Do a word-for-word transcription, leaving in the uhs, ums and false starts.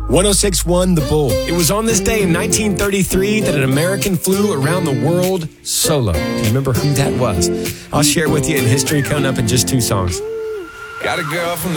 one oh six point one The Bull. It was on this day in nineteen thirty-three that an American flew around the world solo. Do you remember who that was? I'll share with you in history coming up in just two songs. Got a girl from the